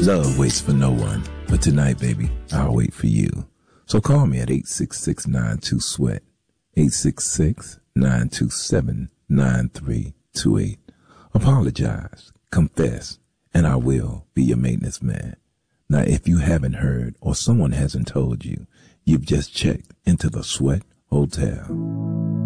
Love waits for no one, but tonight, baby, I'll wait for you. So call me at 866-92-SWEAT, 866-927-9328. Apologize, confess, and I will be your maintenance man. Now, if you haven't heard or someone hasn't told you, you've just checked into the Sweat Hotel.